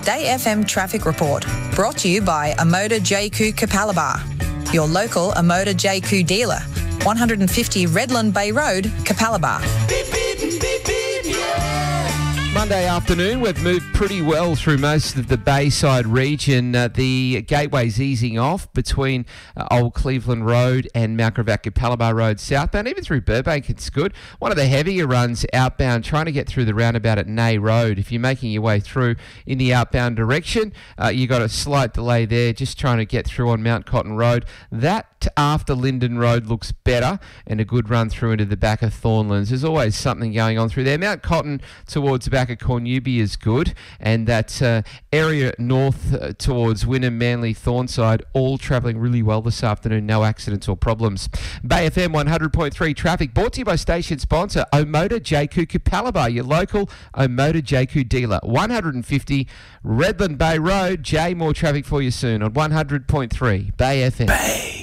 Day FM Traffic Report, brought to you by Amoda JQ Capalaba, your local Amoda JQ dealer, 150 Redland Bay Road, Capalaba. Monday afternoon, we've moved pretty well through most of the Bayside region. The gateway's easing off between Old Cleveland Road and Mount Gravatt Capalaba Road southbound. Even through Burbank, it's good. One of the heavier runs outbound, trying to get through the roundabout at Nay Road. If you're making your way through in the outbound direction, you got a slight delay there, just trying to get through on Mount Cotton Road. That after Linden Road looks better, and a good run through into the back of Thornlands. There's always something going on through there. Mount Cotton towards the back of Cornubia is good, and that area north towards Wynnum, Manly, Thornside, all travelling really well this afternoon. No accidents or problems. Bay FM 100.3 traffic brought to you by station sponsor Omoda JQ Capalaba, your local Omoda JQ dealer, 150 Redland Bay Road. Jay, more traffic for you soon on 100.3 Bay FM.